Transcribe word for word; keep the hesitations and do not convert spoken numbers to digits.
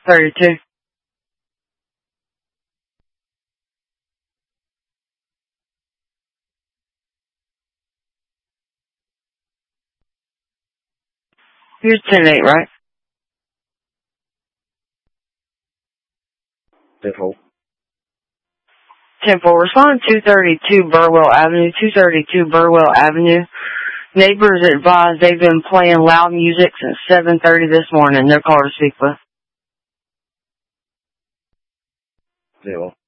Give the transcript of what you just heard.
thirty-two. Here's ten eight, right? ten four. ten four. Respond two thirty-two Burwell Avenue. two thirty-two Burwell Avenue. Neighbors advise they've been playing loud music since seven thirty this morning. No caller to speak with. Zero.